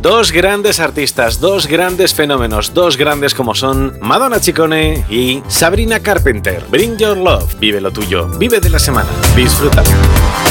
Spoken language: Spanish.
Dos grandes artistas, dos grandes fenómenos, dos grandes como son Madonna Ciccone y Sabrina Carpenter. Bring Your Love, vive lo tuyo, vive de la semana, disfruta.